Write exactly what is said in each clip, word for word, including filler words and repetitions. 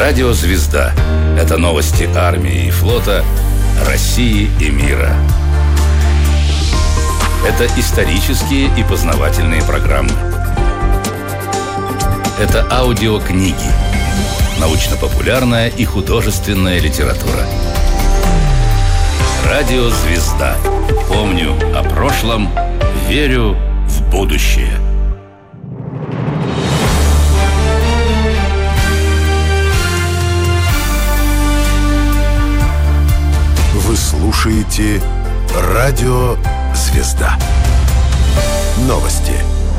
Радио «Звезда» — это новости армии и флота, России и мира. Это исторические и познавательные программы. Это аудиокниги, научно-популярная и художественная литература. Радио «Звезда». Помню о прошлом, верю в будущее. Вы слушаете Радио «Звезда». Новости.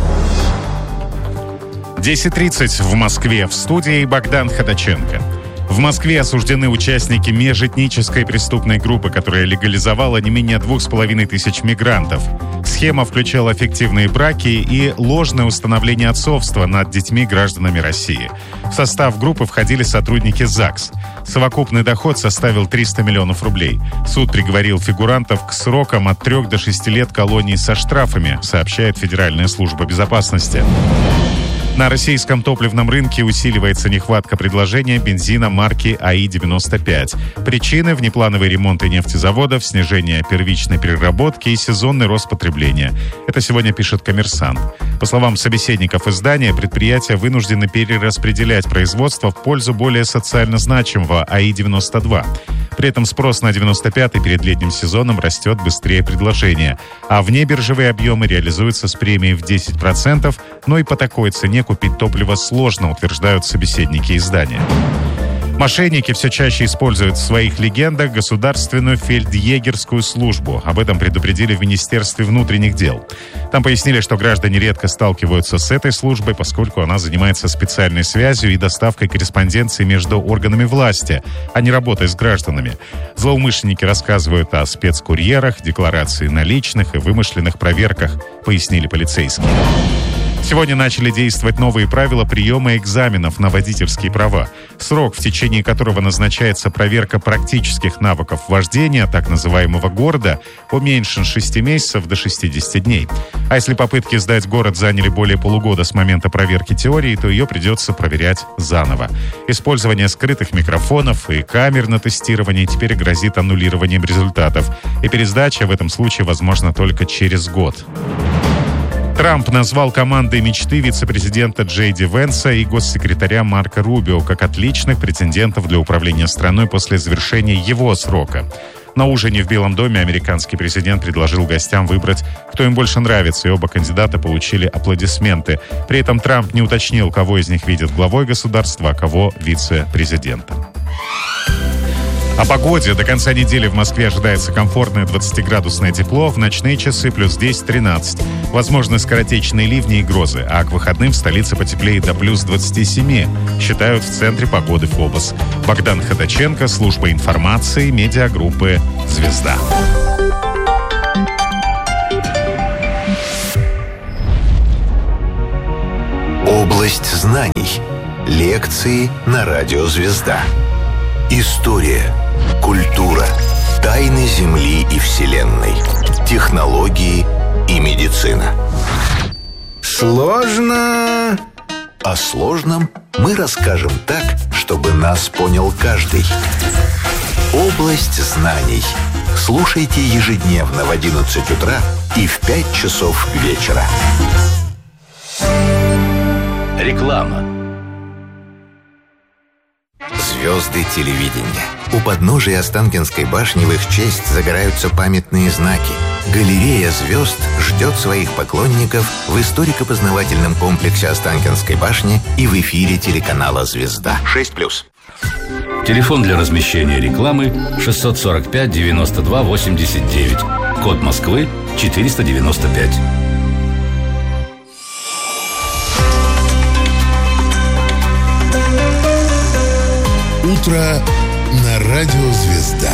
десять тридцать в Москве. В студии Богдан Ходаченко. В Москве осуждены участники межэтнической преступной группы, которая легализовала не менее двух с половиной тысяч мигрантов. Схема включала фиктивные браки и ложное установление отцовства над детьми-гражданами России. В состав группы входили сотрудники ЗАГС. Совокупный доход составил триста миллионов рублей. Суд приговорил фигурантов к срокам от трёх до шести лет колонии со штрафами, сообщает Федеральная служба безопасности. На российском топливном рынке усиливается нехватка предложения бензина марки А И девяносто пять. Причины – внеплановые ремонты нефтезаводов, снижение первичной переработки и сезонный рост потребления. Это сегодня пишет «Коммерсант». По словам собеседников издания, предприятия вынуждены перераспределять производство в пользу более социально значимого А И девяносто два. При этом спрос на девяносто пятый перед летним сезоном растет быстрее предложения, а внебиржевые объемы реализуются с премией в десять процентов, но и по такой цене купить топливо сложно, утверждают собеседники издания. Мошенники все чаще используют в своих легендах государственную фельдъегерскую службу. Об этом предупредили в Министерстве внутренних дел. Там пояснили, что граждане редко сталкиваются с этой службой, поскольку она занимается специальной связью и доставкой корреспонденции между органами власти, а не работой с гражданами. Злоумышленники рассказывают о спецкурьерах, декларации наличных и вымышленных проверках, пояснили полицейские. Сегодня начали действовать новые правила приема экзаменов на водительские права. Срок, в течение которого назначается проверка практических навыков вождения, так называемого города, уменьшен с шести месяцев до шестидесяти дней. А если попытки сдать город заняли более полугода с момента проверки теории, то ее придется проверять заново. Использование скрытых микрофонов и камер на тестировании теперь грозит аннулированием результатов. И пересдача в этом случае возможна только через год. Трамп назвал командой мечты вице-президента Джей Ди Венса и госсекретаря Марко Рубио как отличных претендентов для управления страной после завершения его срока. На ужине в Белом доме американский президент предложил гостям выбрать, кто им больше нравится, и оба кандидата получили аплодисменты. При этом Трамп не уточнил, кого из них видит главой государства, а кого вице-президентом. О погоде. До конца недели в Москве ожидается комфортное двадцатиградусное тепло, в ночные часы плюс десять-тринадцать. Возможны скоротечные ливни и грозы, а к выходным в столице потеплеет до плюс двадцати семи, считают в Центре погоды ФОБОС. Богдан Ходаченко, служба информации, медиагруппы «Звезда». Область знаний. Лекции на Радио «Звезда». История, культура, тайны Земли и Вселенной, технологии и медицина. Сложно. О сложном мы расскажем так, чтобы нас понял каждый. Область знаний. Слушайте ежедневно в одиннадцать утра и в пять часов вечера. Реклама. Звезды телевидения. У подножия Останкинской башни в их честь загораются памятные знаки. Галерея звезд ждет своих поклонников в историко-познавательном комплексе Останкинской башни и в эфире телеканала «Звезда». шесть плюс. Телефон для размещения рекламы шестьсот сорок пять девяносто два восемьдесят девять. Код Москвы четыреста девяносто пять. Утро на Радио «Звезда».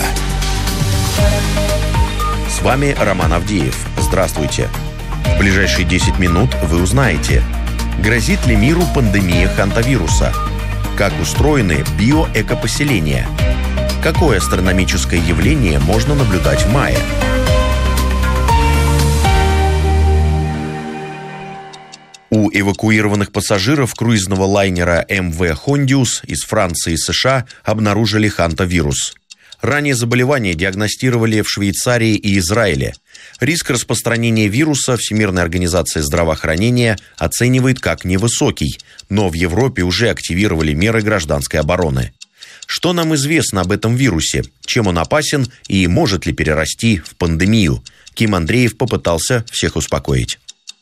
С вами Роман Авдеев. Здравствуйте. В ближайшие десять минут вы узнаете, грозит ли миру пандемия хантавируса, как устроены биоэкопоселения, какое астрономическое явление можно наблюдать в мае. У эвакуированных пассажиров круизного лайнера эм вэ «Хондиус» из Франции и США обнаружили хантавирус. Ранее заболевание диагностировали в Швейцарии и Израиле. Риск распространения вируса Всемирная организация здравоохранения оценивает как невысокий, но в Европе уже активировали меры гражданской обороны. Что нам известно об этом вирусе, чем он опасен и может ли перерасти в пандемию? Ким Андреев попытался всех успокоить.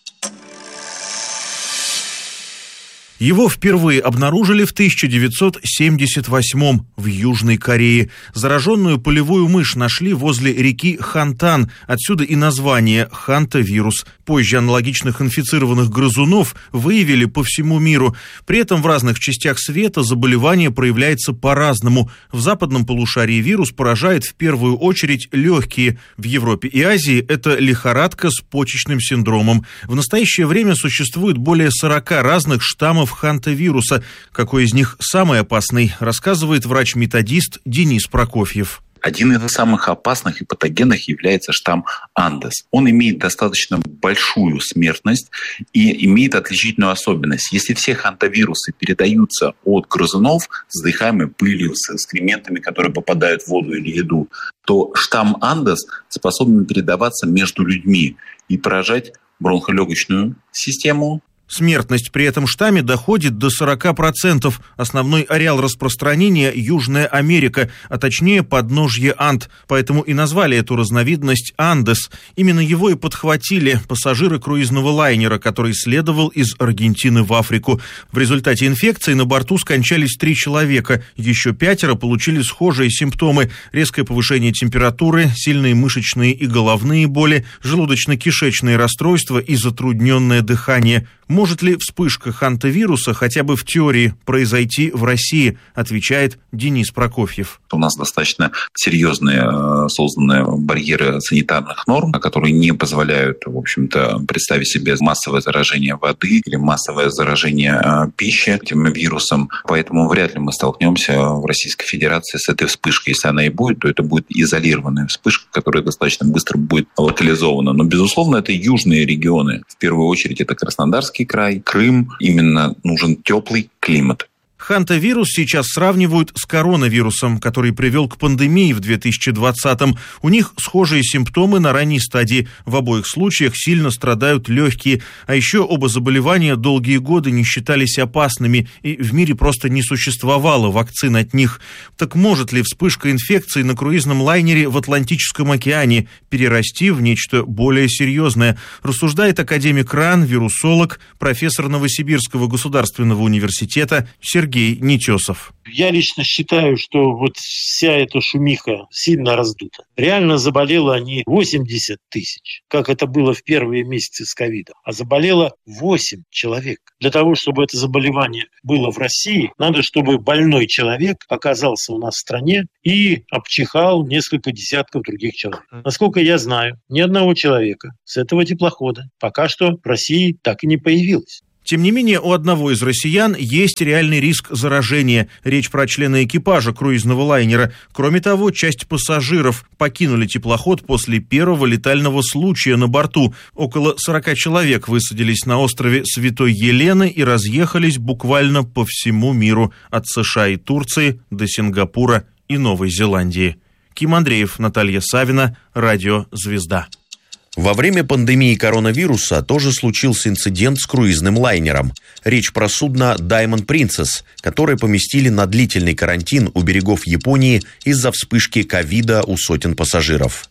Его впервые обнаружили в тысяча девятьсот семьдесят восьмом в Южной Корее. Зараженную полевую мышь нашли возле реки Хантан, отсюда и название хантавирус. Позже аналогичных инфицированных грызунов выявили по всему миру. При этом в разных частях света заболевание проявляется по-разному. В западном полушарии вирус поражает в первую очередь легкие. В Европе и Азии это лихорадка с почечным синдромом. В настоящее время существует более сорока разных штаммов хантавируса. Какой из них самый опасный, рассказывает врач-методист Денис Прокофьев. Один из самых опасных и патогенных является штамм Андес. Он имеет достаточно большую смертность и имеет отличительную особенность. Если все хантавирусы передаются от грызунов с дыхаемой пылью, с экскрементами, которые попадают в воду или еду, то штамм Андес способен передаваться между людьми и поражать бронхолегочную систему. Смертность при этом штамме доходит до сорока процентов. Основной ареал распространения – Южная Америка, а точнее подножье Анд. Поэтому и назвали эту разновидность Андес. Именно его и подхватили пассажиры круизного лайнера, который следовал из Аргентины в Африку. В результате инфекции на борту скончались три человека. Еще пятеро получили схожие симптомы – резкое повышение температуры, сильные мышечные и головные боли, желудочно-кишечные расстройства и затрудненное дыхание. Может ли вспышка хантавируса хотя бы в теории произойти в России, отвечает Денис Прокофьев. У нас достаточно серьезные созданы барьеры санитарных норм, которые не позволяют, в общем-то, представить себе массовое заражение воды или массовое заражение пищи этим вирусом. Поэтому вряд ли мы столкнемся в Российской Федерации с этой вспышкой. Если она и будет, то это будет изолированная вспышка, которая достаточно быстро будет локализована. Но, безусловно, это южные регионы. В первую очередь это Краснодарский край, Крым. Именно нужен теплый климат. Хантавирус сейчас сравнивают с коронавирусом, который привел к пандемии в две тысячи двадцатом. У них схожие симптомы на ранней стадии. В обоих случаях сильно страдают легкие. А еще оба заболевания долгие годы не считались опасными, и в мире просто не существовало вакцин от них. Так может ли вспышка инфекции на круизном лайнере в Атлантическом океане перерасти в нечто более серьезное? Рассуждает академик РАН, вирусолог, профессор Новосибирского государственного университета Сергей Нетесов. Я лично считаю, что вот вся эта шумиха сильно раздута. Реально заболело не восемьдесят тысяч, как это было в первые месяцы с ковидом, а заболело восемь человек. Для того, чтобы это заболевание было в России, надо, чтобы больной человек оказался у нас в стране и обчихал несколько десятков других человек. Насколько я знаю, ни одного человека с этого теплохода пока что в России так и не появилось. Тем не менее, у одного из россиян есть реальный риск заражения. Речь про члена экипажа круизного лайнера. Кроме того, часть пассажиров покинули теплоход после первого летального случая на борту. Около сорока человек высадились на острове Святой Елены и разъехались буквально по всему миру. От США и Турции до Сингапура и Новой Зеландии. Ким Андреев, Наталья Савина, Радио «Звезда». Во время пандемии коронавируса тоже случился инцидент с круизным лайнером. Речь про судно Diamond Princess, которое поместили на длительный карантин у берегов Японии из-за вспышки ковида у сотен пассажиров.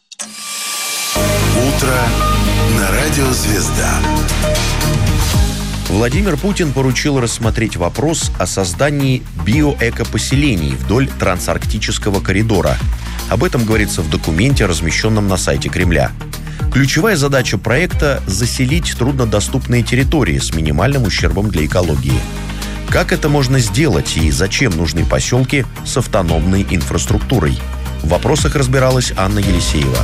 Утро на радио «Звезда». Владимир Путин поручил рассмотреть вопрос о создании биоэкопоселений вдоль трансарктического коридора. Об этом говорится в документе, размещенном на сайте Кремля. Ключевая задача проекта – заселить труднодоступные территории с минимальным ущербом для экологии. Как это можно сделать и зачем нужны поселки с автономной инфраструктурой? В вопросах разбиралась Анна Елисеева.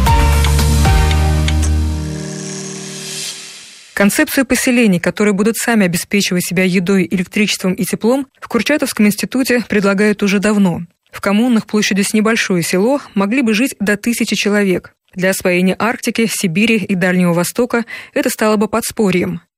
Концепцию поселений, которые будут сами обеспечивать себя едой, электричеством и теплом, в Курчатовском институте предлагают уже давно. В коммунах площадью с небольшое село могли бы жить до тысячи человек. Для освоения Арктики, Сибири и Дальнего Востока это стало бы подспорьем.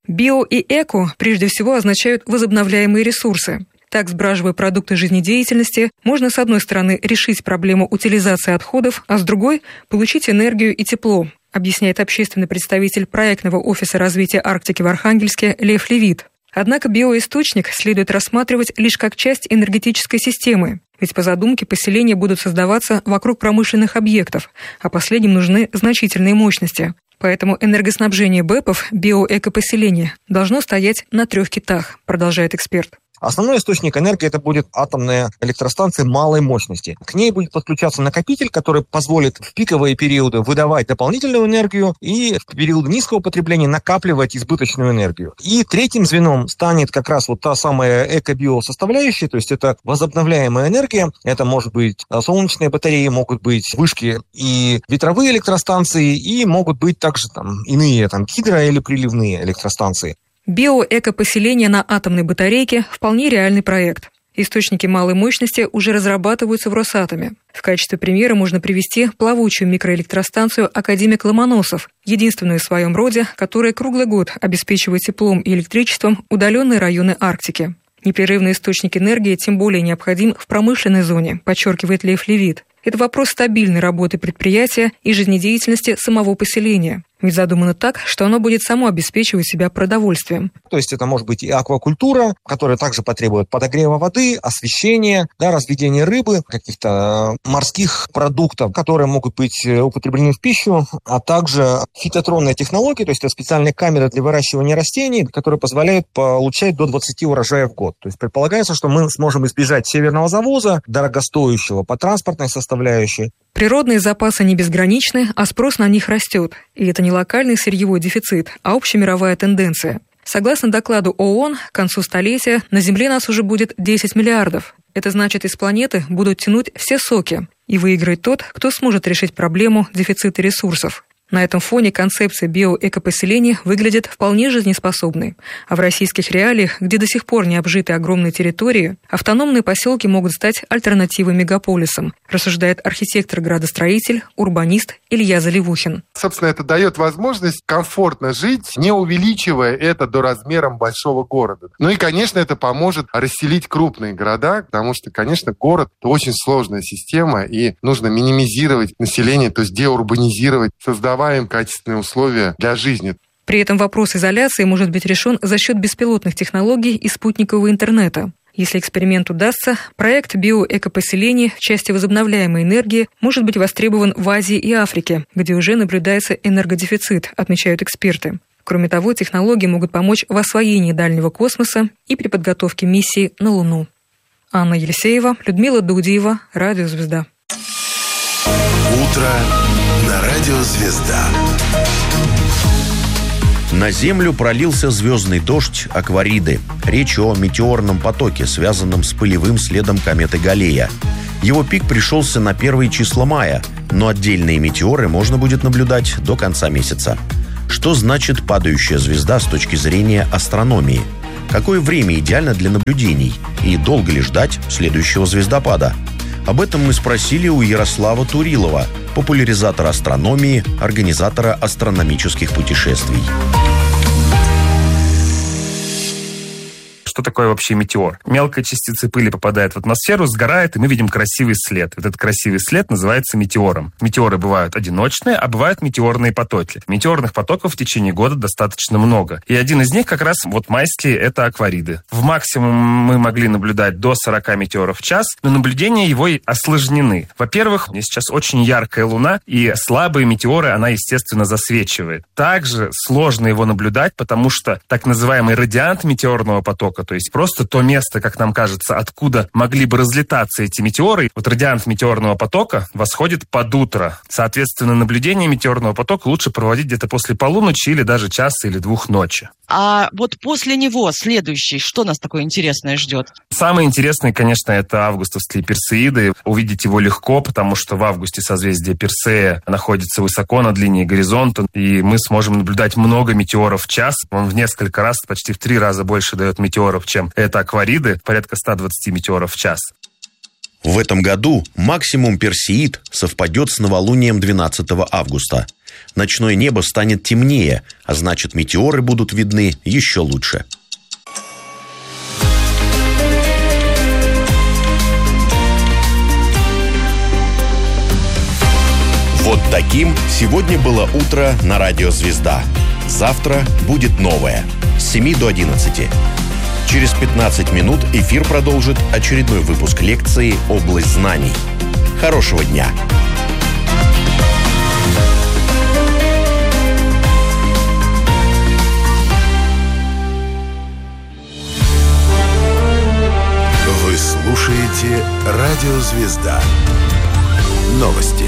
Био и эко прежде всего означают возобновляемые ресурсы. Так, сбраживая продукты жизнедеятельности, можно, с одной стороны, решить проблему утилизации отходов, а с другой – получить энергию и тепло, объясняет общественный представитель проектного офиса развития Арктики в Архангельске Лев Левит. Однако биоисточник следует рассматривать лишь как часть энергетической системы, ведь по задумке поселения будут создаваться вокруг промышленных объектов, а последним нужны значительные мощности. Поэтому энергоснабжение БЭПов, биоэкопоселения, должно стоять на трех китах, продолжает эксперт. Основной источник энергии – это будет атомная электростанция малой мощности. К ней будет подключаться накопитель, который позволит в пиковые периоды выдавать дополнительную энергию и в периоды низкого потребления накапливать избыточную энергию. И третьим звеном станет как раз вот та самая эко-био-составляющая, то есть это возобновляемая энергия. Это может быть солнечные батареи, могут быть вышки и ветровые электростанции, и могут быть также там иные там гидро- или приливные электростанции. Биоэкопоселение на атомной батарейке – вполне реальный проект. Источники малой мощности уже разрабатываются в Росатоме. В качестве примера можно привести плавучую микроэлектростанцию «Академик Ломоносов», единственную в своем роде, которая круглый год обеспечивает теплом и электричеством удаленные районы Арктики. Непрерывный источник энергии тем более необходим в промышленной зоне, подчеркивает Лев Левит. Это вопрос стабильной работы предприятия и жизнедеятельности самого поселения. Ведь задумано так, что оно будет само обеспечивать себя продовольствием. То есть это может быть и аквакультура, которая также потребует подогрева воды, освещения, да, разведения рыбы, каких-то морских продуктов, которые могут быть употреблены в пищу, а также фитотронные технологии, то есть это специальные камеры для выращивания растений, которые позволяют получать до двадцати урожаев в год. То есть предполагается, что мы сможем избежать северного завоза, дорогостоящего по транспортной составляющей. Природные запасы не безграничны, а спрос на них растет. И это не локальный сырьевой дефицит, а общемировая тенденция. Согласно докладу ООН, к концу столетия на Земле нас уже будет десять миллиардов. Это значит, из планеты будут тянуть все соки. И выиграет тот, кто сможет решить проблему дефицита ресурсов. На этом фоне концепция биоэкопоселения выглядит вполне жизнеспособной. А в российских реалиях, где до сих пор не обжиты огромные территории, автономные поселки могут стать альтернативой мегаполисам, рассуждает архитектор-градостроитель, урбанист Илья Заливухин. Собственно, это дает возможность комфортно жить, не увеличивая это до размеров большого города. Ну и, конечно, это поможет расселить крупные города, потому что, конечно, город – это очень сложная система, и нужно минимизировать население, то есть деурбанизировать, создавать им качественные условия для жизни. При этом вопрос изоляции может быть решен за счет беспилотных технологий и спутникового интернета. Если эксперимент удастся, проект биоэкопоселения в части возобновляемой энергии может быть востребован в Азии и Африке, где уже наблюдается энергодефицит, отмечают эксперты. Кроме того, технологии могут помочь в освоении дальнего космоса и при подготовке миссии на Луну. Анна Елисеева, Людмила Дудиева, Радио «Звезда». Утро на Радио «Звезда». На Землю пролился звездный дождь Аквариды. Речь о метеорном потоке, связанном с пылевым следом кометы Галлея. Его пик пришелся на первые числа мая, но отдельные метеоры можно будет наблюдать до конца месяца. Что значит падающая звезда с точки зрения астрономии? Какое время идеально для наблюдений? И долго ли ждать следующего звездопада? Об этом мы спросили у Ярослава Турилова, популяризатора астрономии, организатора астрономических путешествий. Что такое вообще метеор? Мелкая частица пыли попадает в атмосферу, сгорает, и мы видим красивый след. Этот красивый след называется метеором. Метеоры бывают одиночные, а бывают метеорные потоки. Метеорных потоков в течение года достаточно много. И один из них как раз вот майские — это Аквариды. В максимум мы могли наблюдать до сорока метеоров в час, но наблюдения его и осложнены. Во-первых, у меня сейчас очень яркая луна, и слабые метеоры она, естественно, засвечивает. Также сложно его наблюдать, потому что так называемый радиант метеорного потока, то есть просто то место, как нам кажется, откуда могли бы разлетаться эти метеоры. Вот радиант метеорного потока восходит под утро. Соответственно, наблюдение метеорного потока лучше проводить где-то после полуночи или даже часа или двух ночи. А вот после него следующий, что нас такое интересное ждет? Самое интересное, конечно, это августовские Персеиды. Увидеть его легко, потому что в августе созвездие Персея находится высоко над линией горизонта, и мы сможем наблюдать много метеоров в час. Он в несколько раз, почти в три раза больше дает метеоров, чем это Аквариды, порядка ста двадцати метеоров в час. В этом году максимум Персеид совпадет с новолунием двенадцатого августа. Ночное небо станет темнее, а значит, метеоры будут видны еще лучше. Вот таким сегодня было утро на радио «Звезда». Завтра будет новое с семи до одиннадцати. Через пятнадцать минут эфир продолжит очередной выпуск лекции «Область знаний». Хорошего дня! Вы слушаете радио «Звезда». Новости.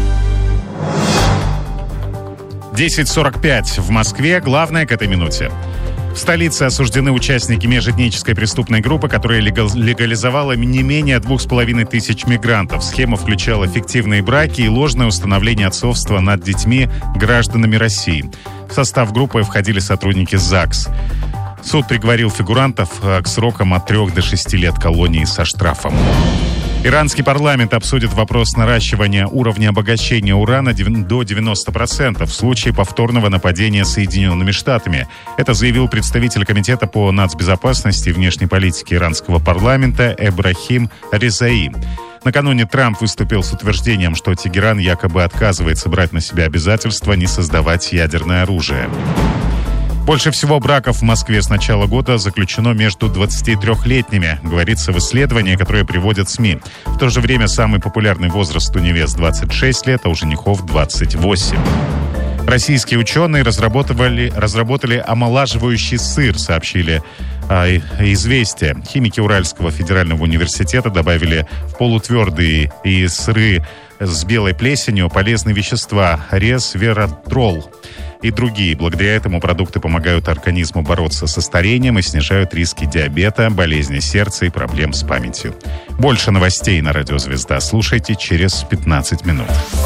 десять сорок пять в Москве. Главное к этой минуте. В столице осуждены участники межэтнической преступной группы, которая легализовала не менее двух с половиной тысяч мигрантов. Схема включала фиктивные браки и ложное установление отцовства над детьми гражданами России. В состав группы входили сотрудники ЗАГС. Суд приговорил фигурантов к срокам от трех до шести лет колонии со штрафом. Иранский парламент обсудит вопрос наращивания уровня обогащения урана до девяноста процентов в случае повторного нападения Соединенными Штатами. Это заявил представитель Комитета по нацбезопасности и внешней политике иранского парламента Эбрахим Резаи. Накануне Трамп выступил с утверждением, что Тегеран якобы отказывается брать на себя обязательства не создавать ядерное оружие. Больше всего браков в Москве с начала года заключено между двадцатитрёхлетними, говорится в исследовании, которое приводят СМИ. В то же время самый популярный возраст у невест двадцать шесть лет, а у женихов двадцать восемь. Российские ученые разработали, разработали омолаживающий сыр, сообщили а, «Известия». Химики Уральского федерального университета добавили в полутвердые и сыры с белой плесенью полезные вещества ресвератрол и другие. Благодаря этому продукты помогают организму бороться со старением и снижают риски диабета, болезни сердца и проблем с памятью. Больше новостей на радио «Звезда» слушайте через пятнадцать минут.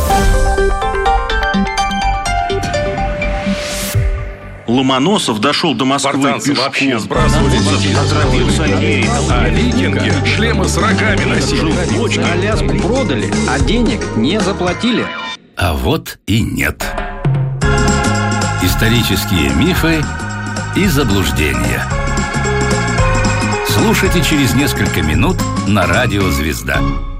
Ломоносов дошел до Москвы пешком. Вообще сбрасывали а викинги шлемы с рогами носили. Аляску продали, а денег не заплатили. А вот и нет. Исторические мифы и заблуждения. Слушайте через несколько минут на радио «Звезда».